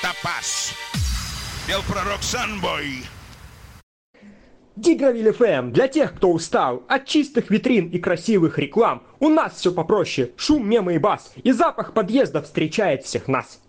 Топаз. Пел пророк Санбой. Дигравиль ФМ для тех, кто устал от чистых витрин и красивых реклам. У нас все попроще: шум, мемы и бас, и запах подъезда встречает всех нас.